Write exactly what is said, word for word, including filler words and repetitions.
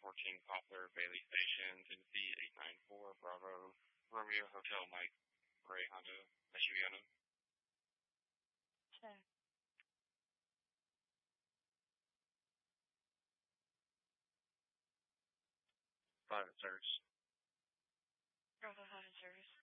fourteen Poplar Bailey Station, Tennessee eight nine four Bravo Romeo Hotel Mike Gray Honda S U V Honda. Check. Private service. Bravo Honda service.